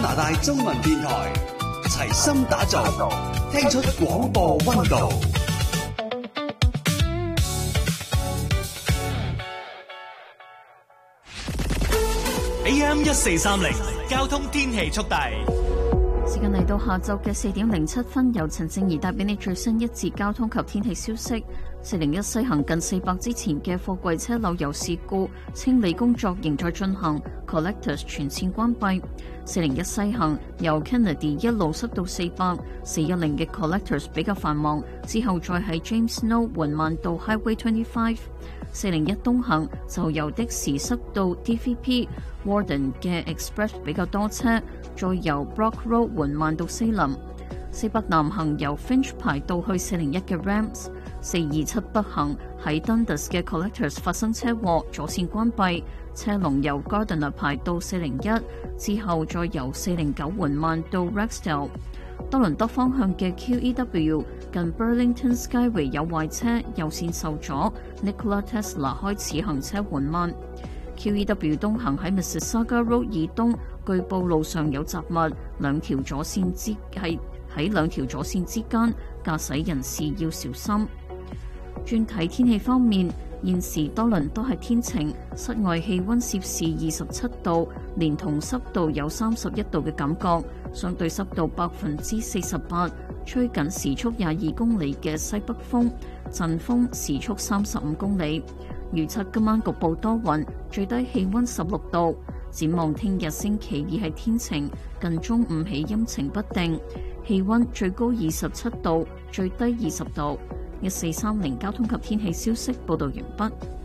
拿大中文電台，齊心打造，聽出廣播溫度。AM1430交通天氣速遞。 時間嚟到下晝嘅4點07分，由陳靜怡帶俾你最新一節交通及天氣消息。401西行近400之前嘅貨櫃車漏油事故清理工作仍在進行 ，Collectors 全線關閉。401西行由 Kennedy 一路塞到400，410嘅 Collectors 比較繁忙，之後再喺 James Snow 緩慢到 Highway 25。401東行就由的士塞到 DVP，Warden 嘅 Express 比較多車，再由 Brock Road 緩慢到西林。4北南行由 Finch 排到去401嘅 Rams。427北行喺 Dundas 嘅 Collectors 發生車禍，左線關閉，車龍由 Gardiner 排到401，之後再由409緩慢到 Rexdale。多倫多方向嘅 QEW 近 Burlington Skyway 有壞車，右線受阻 ，Nikola Tesla 開始行車緩慢。QEW 東行喺 Mississauga Road 以東，據報路上有雜物，喺兩條左線之間，駕駛人士要小心。轉睇天氣方面，現時多倫多係天晴，室外氣溫攝氏27度，連同濕度有31度嘅感覺，相對濕度48%，吹緊時速22公里嘅西北風，陣風時速35公里。預測今晚局部多雲，最低氣溫16度。展望聽日星期二係天晴，近中午起陰晴不定，氣溫最高27度，最低20度。1430交通及天氣消息報道完畢。